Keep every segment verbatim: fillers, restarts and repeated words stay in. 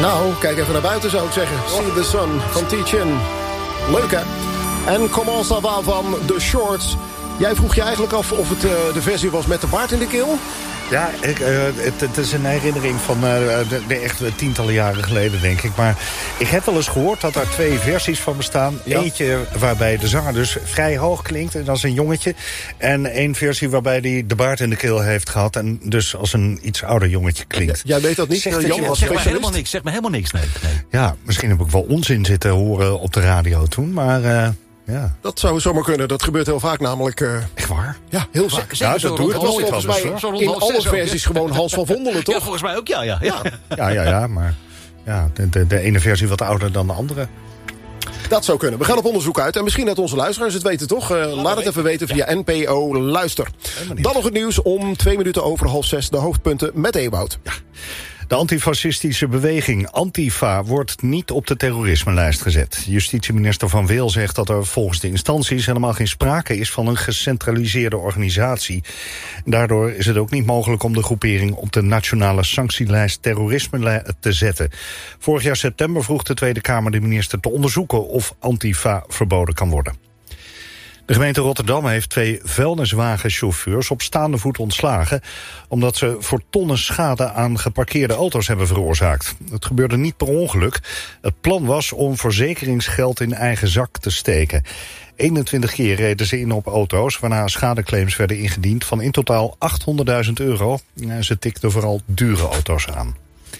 Nou, kijk even naar buiten zou ik zeggen. See the sun van T-Chin. Leuk hè? En Comment ça va van The Shorts. Jij vroeg je eigenlijk af of het uh, de versie was met de baard in de keel? Ja, ik, uh, het, het is een herinnering van uh, de, de echt tientallen jaren geleden, denk ik. Maar ik heb wel eens gehoord dat er twee versies van bestaan. Ja. Eentje waarbij de zanger dus vrij hoog klinkt, en dat is een jongetje. En één versie waarbij hij de baard in de keel heeft gehad, en dus als een iets ouder jongetje klinkt. Ja, jij weet dat niet? Zeg, Jan, was zeg maar helemaal niks, zeg maar helemaal niks, nee. nee. Ja, misschien heb ik wel onzin zitten horen op de radio toen, maar... Uh, Ja. Dat zou zomaar kunnen. Dat gebeurt heel vaak namelijk... Uh... Echt waar? Ja, heel vaak. Ja, dat doe ik het was nooit volgens mij zo in alle versies gewoon Hans van Vondelen, toch? Ja, volgens mij ook, ja. Ja, ja. ja, ja, ja maar ja, de, de, de ene versie wat ouder dan de andere. Dat zou kunnen. We gaan op onderzoek uit. En misschien dat onze luisteraars het weten, toch? Uh, laat het even weten via N P O Luister. Dan nog het nieuws om twee minuten over half zes. De hoofdpunten met Ewout. Ja. De antifascistische beweging Antifa wordt niet op de terrorismelijst gezet. Justitieminister Van Weel zegt dat er volgens de instanties helemaal geen sprake is van een gecentraliseerde organisatie. Daardoor is het ook niet mogelijk om de groepering op de nationale sanctielijst terrorisme te zetten. Vorig jaar september vroeg de Tweede Kamer de minister te onderzoeken of Antifa verboden kan worden. De gemeente Rotterdam heeft twee vuilniswagenchauffeurs op staande voet ontslagen, omdat ze voor tonnen schade aan geparkeerde auto's hebben veroorzaakt. Het gebeurde niet per ongeluk. Het plan was om verzekeringsgeld in eigen zak te steken. eenentwintig keer reden ze in op auto's, waarna schadeclaims werden ingediend van in totaal achthonderdduizend euro. En ze tikten vooral dure auto's aan.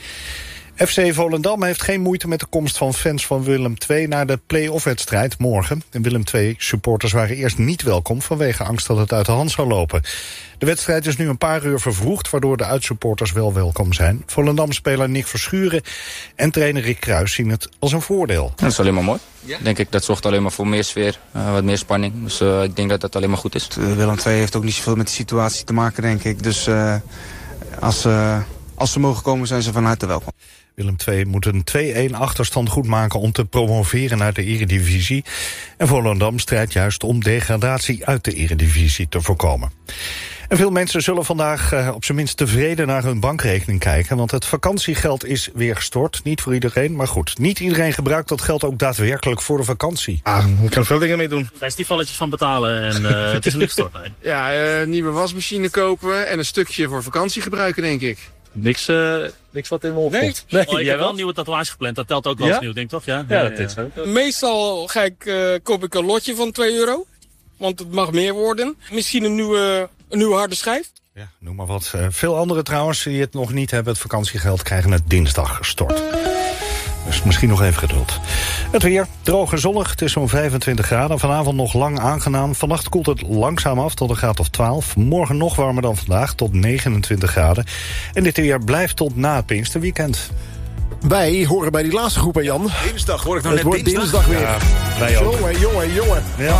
F C Volendam heeft geen moeite met de komst van fans van Willem twee naar de play-off-wedstrijd morgen. De Willem twee supporters waren eerst niet welkom vanwege angst dat het uit de hand zou lopen. De wedstrijd is nu een paar uur vervroegd, waardoor de uitsupporters wel welkom zijn. Volendam-speler Nick Verschuren en trainer Rick Kruis zien het als een voordeel. Dat is alleen maar mooi. Ja? Denk ik, dat zorgt alleen maar voor meer sfeer, uh, wat meer spanning. Dus uh, ik denk dat dat alleen maar goed is. Uh, Willem twee heeft ook niet zoveel met die situatie te maken, denk ik. Dus uh, als, uh, als ze mogen komen, zijn ze van harte welkom. Willem twee moet een twee-een achterstand goedmaken om te promoveren naar de Eredivisie. En Volendam strijdt juist om degradatie uit de Eredivisie te voorkomen. En veel mensen zullen vandaag uh, op zijn minst tevreden naar hun bankrekening kijken, want het vakantiegeld is weer gestort. Niet voor iedereen, maar goed. Niet iedereen gebruikt dat geld ook daadwerkelijk voor de vakantie. Ah, je kan veel dingen mee doen. Festivalletjes van betalen en uh, het is niet gestort. Nee. Ja, uh, nieuwe wasmachine kopen en een stukje voor vakantie gebruiken, denk ik. Niks, uh, niks wat in me opkomt. Nee, nee. Oh, ik heb wel een nieuwe tatoeage gepland. Dat telt ook wel als ja? nieuw, denk ik toch? Ja, ja, ja, dat is ja. Zo. Meestal ga ik, uh, koop ik een lotje van twee euro. Want het mag meer worden. Misschien een nieuwe, een nieuwe harde schijf. Ja, noem maar wat. Uh, veel anderen trouwens die het nog niet hebben, het vakantiegeld, krijgen het dinsdag gestort. Dus misschien nog even geduld. Het weer, droog en zonnig. Het is zo'n vijfentwintig graden. Vanavond nog lang aangenaam. Vannacht koelt het langzaam af tot een graad of twaalf. Morgen nog warmer dan vandaag, tot negenentwintig graden. En dit weer blijft tot na het Pinksterweekend. Wij horen bij die laatste groep, hè Jan? Dinsdag hoor ik nou het net wordt dinsdag. dinsdag weer. Ja, wij ook. Jongen, jongen, jongen. Ja.